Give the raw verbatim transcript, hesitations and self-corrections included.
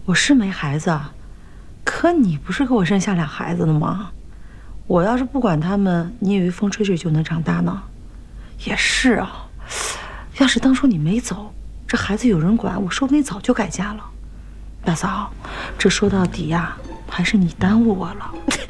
我是没孩子，可你不是给我生下俩孩子的吗？我要是不管他们，你以为风吹吹就能长大呢？也是啊，要是当初你没走，这孩子有人管，我说不定早就改嫁了。大嫂，这说到底呀，还是你耽误我了。